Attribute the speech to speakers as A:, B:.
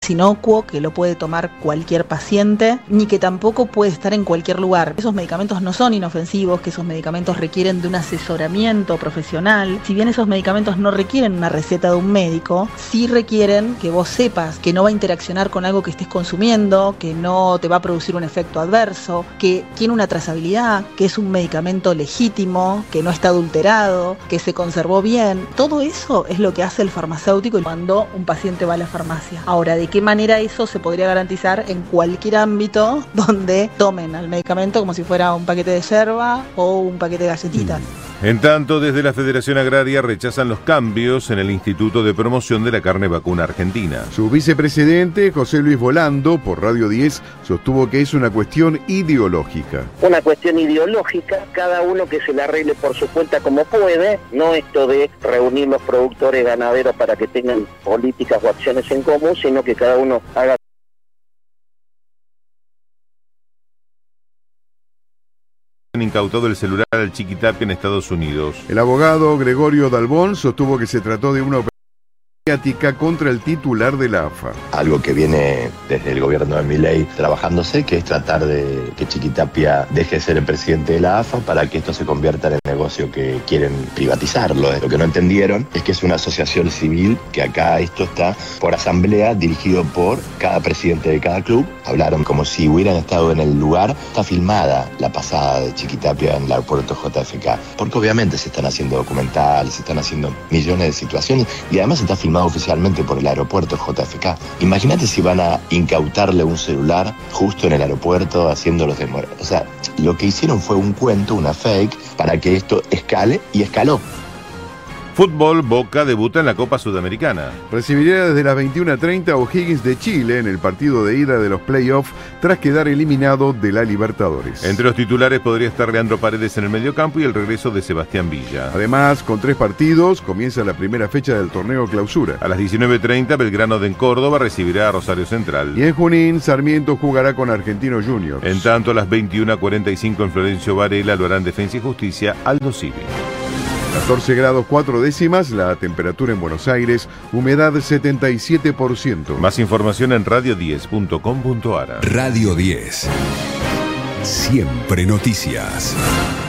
A: es inocuo, que lo puede tomar cualquier paciente, ni que tampoco puede estar en cualquier lugar. Esos medicamentos no son inofensivos, que esos medicamentos requieren de un asesoramiento profesional. Si bien esos medicamentos no requieren una receta de un médico, sí requieren que vos sepas que no va a interaccionar con algo que estés consumiendo, que no te va a producir un efecto adverso, que tiene una trazabilidad, que es un medicamento legítimo, que no está adulterado, que se conservó bien. Todo eso es lo que hace el farmacéutico cuando un paciente va a la farmacia. Ahora, ¿de qué manera eso se podría garantizar en cualquier ámbito donde tomen al medicamento como si fuera un paquete de yerba o un paquete de galletitas?
B: En tanto, desde la Federación Agraria rechazan los cambios en el Instituto de Promoción de la Carne Vacuna Argentina.
C: Su vicepresidente, José Luis Volando, por Radio 10, sostuvo que es una cuestión ideológica.
D: Una cuestión ideológica, cada uno que se la arregle por su cuenta como puede, no esto de reunir los productores ganaderos para que tengan políticas o acciones en común, sino que cada uno haga.
B: Han incautado el celular al Chiquitapia en Estados Unidos.
C: El abogado Gregorio Dalbón sostuvo que se trató de una operación mediática contra el titular de la AFA.
E: Algo que viene desde el gobierno de Milei trabajándose, que es tratar de que Chiquitapia deje de ser el presidente de la AFA para que esto se convierta en el negocio que quieren privatizarlo. Lo que no entendieron es que es una asociación civil, que acá esto está por asamblea, dirigido por cada presidente de cada club. Hablaron como si hubieran estado en el lugar. Está filmada la pasada de Chiquitapia en el aeropuerto JFK, porque obviamente se están haciendo documentales, se están haciendo millones de situaciones, y además está filmado oficialmente por el aeropuerto JFK. Imagínate si van a incautarle un celular justo en el aeropuerto haciéndolos demorar. O sea, lo que hicieron fue un cuento, una fake, para que esto escale, y escaló.
B: Fútbol, Boca debuta en la Copa Sudamericana.
C: Recibirá desde las 21:30 O'Higgins de Chile en el partido de ida de los playoffs tras quedar eliminado de la Libertadores.
B: Entre los titulares podría estar Leandro Paredes en el mediocampo y el regreso de Sebastián Villa.
C: Además, con 3 partidos, comienza la primera fecha del torneo Clausura.
B: A las 19:30, Belgrano de Córdoba recibirá a Rosario Central.
C: Y en Junín, Sarmiento jugará con Argentinos Juniors.
B: En tanto, a las 21:45 en Florencio Varela lo harán Defensa y Justicia Aldo Civi.
C: 14 grados 4 décimas, la temperatura en Buenos Aires, humedad 77%.
B: Más información en radio10.com.ar.
F: Radio 10. Siempre noticias.